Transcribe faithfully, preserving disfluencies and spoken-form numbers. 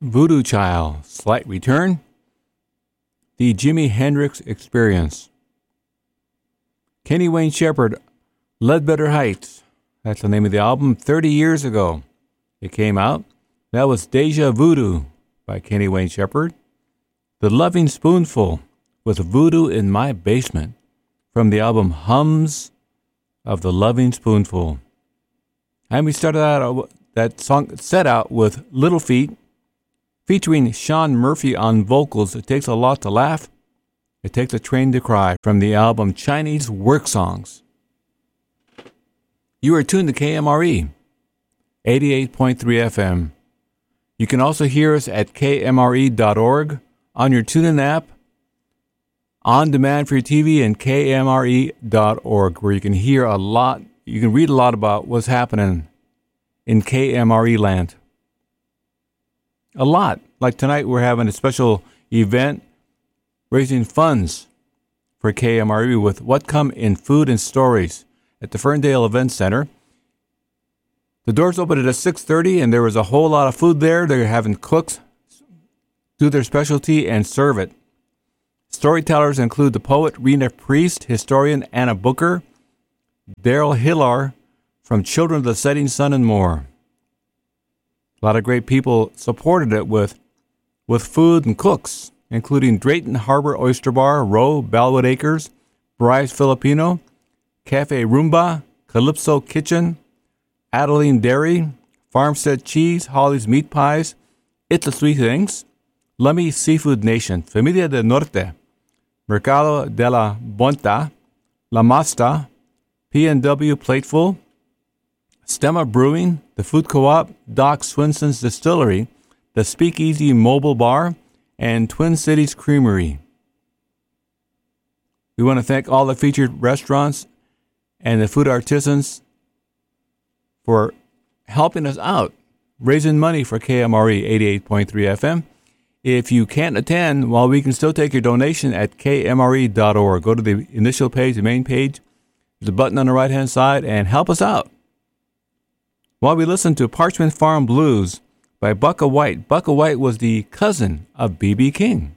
Voodoo Child, Slight Return, The Jimi Hendrix Experience, Kenny Wayne Shepherd, Ledbetter Heights. That's the name of the album. thirty years ago it came out. That was Deja Voodoo by Kenny Wayne Shepherd. The Loving Spoonful with Voodoo in My Basement from the album Hums of the Loving Spoonful. And we started out that song set out with Little Feat featuring Sean Murphy on vocals. It takes a lot to laugh. It takes a train to cry from the album Chinese Work Songs. You are tuned to K M R E eighty-eight point three F M. You can also hear us at K M R E dot org, on your TuneIn app, on demand for your T V, and K M R E dot org, where you can hear a lot, you can read a lot about what's happening in K M R E land. A lot. Like tonight, we're having a special event raising funds for K M R E with What Come in Food and Stories at the Ferndale Event Center. The doors opened at six thirty, and there was a whole lot of food there. They're having cooks do their specialty and serve it. Storytellers include the poet Rena Priest, historian Anna Booker, Daryl Hillar from Children of the Setting Sun, and more. A lot of great people supported it with, with food and cooks, including Drayton Harbor Oyster Bar, Roe, Bellwood Acres, Bryce Filipino, Cafe Roomba, Calypso Kitchen, Adeline Dairy, Farmstead Cheese, Holly's Meat Pies, It's a Sweet Things, Lummi Seafood Nation, Familia del Norte, Mercado de la Bonta, La Masta, P and W Plateful, Stemma Brewing, the Food Co-op, Doc Swinson's Distillery, the Speakeasy Mobile Bar, and Twin Cities Creamery. We want to thank all the featured restaurants and the food artisans for helping us out, raising money for K M R E eighty-eight point three F M. If you can't attend, well, we can still take your donation at K M R E dot org. Go to the initial page, the main page. There's a button on the right-hand side, and help us out. While we listen to Parchment Farm Blues by Bukka White. Bukka White was the cousin of B B King.